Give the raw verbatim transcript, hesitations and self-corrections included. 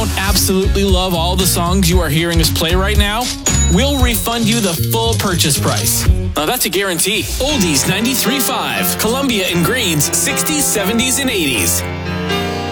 don't absolutely love all the songs you are hearing us play right now, we'll refund you the full purchase price. Now that's a guarantee. Oldies ninety-three point five, Columbia and Greens, sixties, seventies, and eighties.